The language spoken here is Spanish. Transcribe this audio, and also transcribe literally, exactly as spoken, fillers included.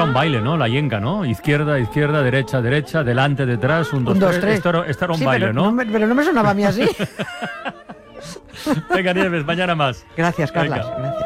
un baile, ¿no? La yenga, ¿no? Izquierda, izquierda, derecha, derecha, delante, detrás, un, dos, Un, dos, tres. tres. Esto era, esto era un Sí, baile, pero ¿no? no me, pero no me sonaba a mí así. Venga, Nieves, mañana más. Gracias, Carlas. Venga. Gracias.